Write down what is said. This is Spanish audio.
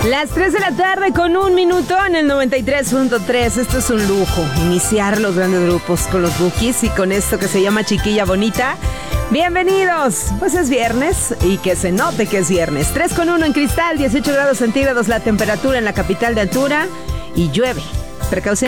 Las 3 de la tarde con 1 minuto en el 93.3. Esto es un lujo, iniciar los grandes grupos con los Bukis y con esto que se llama Chiquilla Bonita. Bienvenidos, pues es viernes y que se note que es viernes. 3 con 1 en Cristal, 18 grados centígrados la temperatura en la capital de altura y llueve. Precaución.